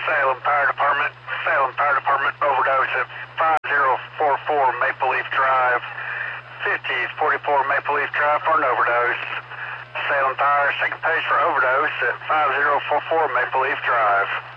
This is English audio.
Salem Fire Department. Salem Fire Department overdose at 5044 Maple Leaf Drive. 5044 Maple Leaf Drive for an overdose. Salem Fire, second page for overdose at 5044 Maple Leaf Drive.